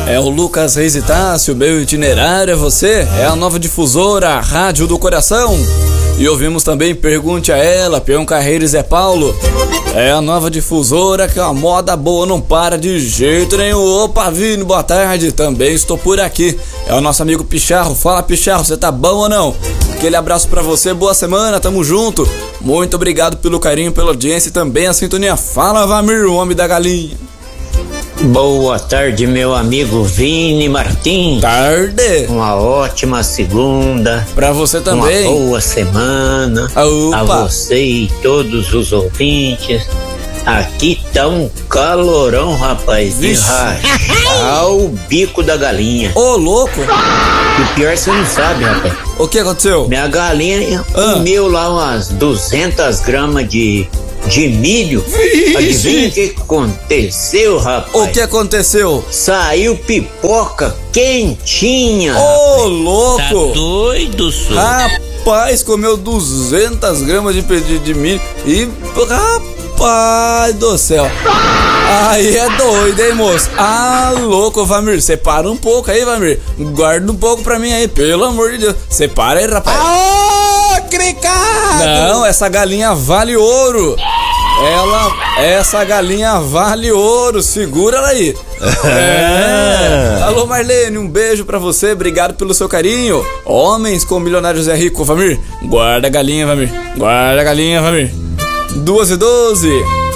É o Lucas Reis e Tássio, meu itinerário é você, é a nova difusora, a Rádio do Coração. E ouvimos também Pergunte a Ela, Peão Carreiro e Zé Paulo. É a nova difusora que a moda boa não para de jeito nenhum. Opa, Vini, boa tarde, também estou por aqui. É o nosso amigo Picharro. Fala, Picharro, você tá bom ou não? Aquele abraço pra você, boa semana, tamo junto. Muito obrigado pelo carinho, pela audiência e também a sintonia. Fala, Vamir, o homem da galinha. Boa tarde, meu amigo Vini Martins. Tarde. Uma ótima segunda. Pra você também. Uma boa semana. Opa. A você e todos os ouvintes. Aqui tá um calorão, rapaz. De rachar o bico da galinha. Ô, louco. E o pior você não sabe, rapaz. O que aconteceu? Minha galinha comeu lá umas 200 gramas de milho. Vixe. Adivinha o que aconteceu, rapaz? O que aconteceu? Saiu pipoca quentinha. Ô, louco. Tá doido, senhor? Rapaz, comeu 200 gramas de milho e... Rapaz do céu. Aí é doido, hein, moço? Ah, louco, Vamir. Separa um pouco aí, Vamir. Guarda um pouco pra mim aí, pelo amor de Deus. Separa aí, rapaz. Aô, cricado! Não, essa galinha vale ouro. Essa galinha vale ouro. Segura ela aí. Alô, Marlene, um beijo pra você. Obrigado pelo seu carinho. Homens com Milionários é Rico, Vamir. Guarda a galinha, Vamir. Guarda a galinha, Vamir. 2:12.